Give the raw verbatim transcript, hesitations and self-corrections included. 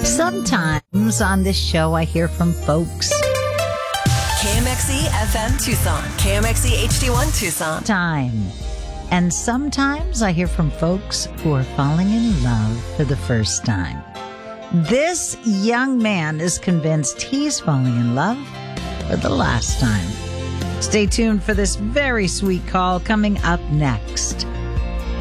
Sometimes on this show, I hear from folks. K M X E F M Tucson. K M X E H D one Tucson. Time. And sometimes I hear from folks who are falling in love for the first time. This young man is convinced he's falling in love for the last time. Stay tuned for this very sweet call coming up next.